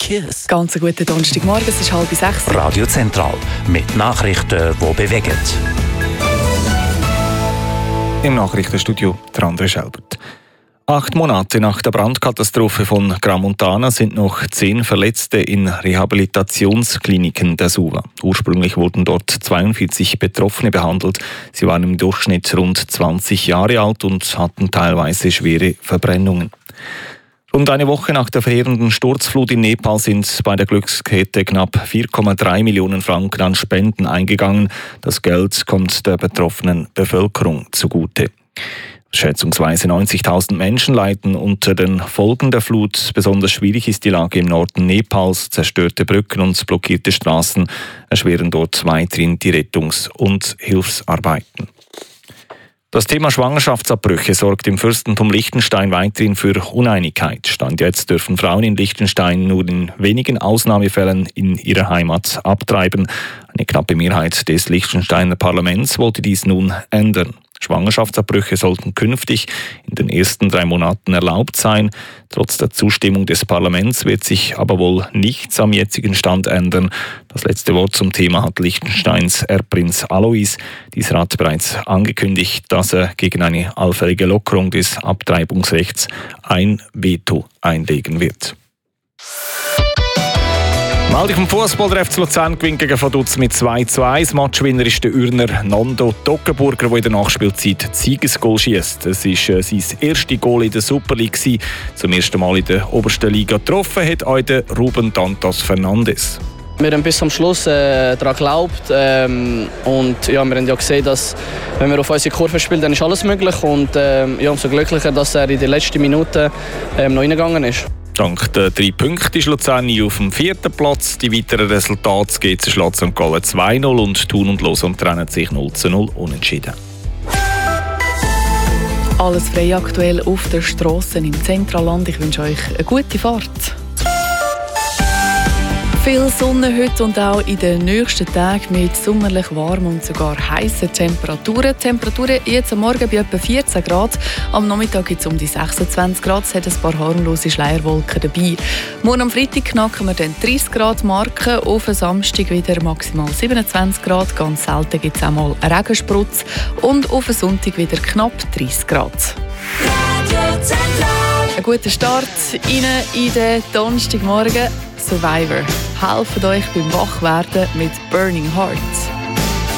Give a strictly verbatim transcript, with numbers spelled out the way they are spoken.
Kiss. Ganz einen guten Donnerstagmorgen, es ist halb sechs. Radio Zentral mit Nachrichten, die bewegen. Im Nachrichtenstudio der André Schelbert. Acht Monate nach der Brandkatastrophe von Gramontana sind noch zehn Verletzte in Rehabilitationskliniken der Suva. Ursprünglich wurden dort zweiundvierzig Betroffene behandelt. Sie waren im Durchschnitt rund zwanzig Jahre alt und hatten teilweise schwere Verbrennungen. Rund eine Woche nach der verheerenden Sturzflut in Nepal sind bei der Glückskette knapp vier Komma drei Millionen Franken an Spenden eingegangen. Das Geld kommt der betroffenen Bevölkerung zugute. Schätzungsweise neunzigtausend Menschen leiden unter den Folgen der Flut. Besonders schwierig ist die Lage im Norden Nepals. Zerstörte Brücken und blockierte Straßen erschweren dort weiterhin die Rettungs- und Hilfsarbeiten. Das Thema Schwangerschaftsabbrüche sorgt im Fürstentum Liechtenstein weiterhin für Uneinigkeit. Stand jetzt dürfen Frauen in Liechtenstein nur in wenigen Ausnahmefällen in ihrer Heimat abtreiben. Eine knappe Mehrheit des Liechtensteiner Parlaments wollte dies nun ändern. Schwangerschaftsabbrüche sollten künftig in den ersten drei Monaten erlaubt sein. Trotz der Zustimmung des Parlaments wird sich aber wohl nichts am jetzigen Stand ändern. Das letzte Wort zum Thema hat Liechtensteins Erbprinz Alois. Dieser hat bereits angekündigt, dass er gegen eine allfällige Lockerung des Abtreibungsrechts ein Veto einlegen wird. Meldung vom Fußball. Der F C Luzern gewinnt gegen Vaduz mit zwei zu zwei. Das Matchwinner ist der Urner Nando Toggenburger, der in der Nachspielzeit das Siegesgoal schiesst. Es war äh, sein erstes Goal in der Super League. Zum ersten Mal in der obersten Liga getroffen hat auch der Ruben Dantas Fernandes. Wir haben bis zum Schluss äh, daran geglaubt ähm, und ja, wir haben ja gesehen, dass wenn wir auf unsere Kurve spielen, dann ist alles möglich und ähm, ja, umso glücklicher, dass er in den letzten Minuten ähm, noch reingegangen ist. Dank der drei Punkte ist Luzern auf dem vierten Platz. Die weiteren Resultate G C schlägt Sankt Gallen zwei null und Thun und Lausanne trennen sich null zu null unentschieden. Alles frei aktuell auf den Strassen im Zentralland. Ich wünsche euch eine gute Fahrt. Viel Sonne heute und auch in den nächsten Tagen mit sommerlich warmen und sogar heißen Temperaturen. Temperaturen jetzt am Morgen bei etwa vierzehn Grad. Am Nachmittag gibt es um die sechsundzwanzig Grad. Es hat ein paar harmlose Schleierwolken dabei. Morgen am Freitag knacken wir dann dreißig Grad Marke. Auf den Samstag wieder maximal siebenundzwanzig Grad. Ganz selten gibt es auch mal einen Regensprutz. Und auf den Sonntag wieder knapp dreißig Grad. Ein guter Start rein in den Donnerstagmorgen. Survivor. Helfen euch beim Wachwerden mit Burning Hearts.